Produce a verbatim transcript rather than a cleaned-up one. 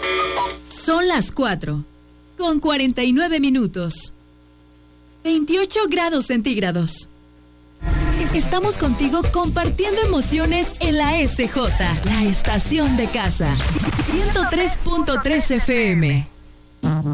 Son las cuatro, con cuarenta y nueve minutos. veintiocho grados centígrados. Estamos contigo compartiendo emociones en la S J, la estación de casa. ciento tres punto tres F M.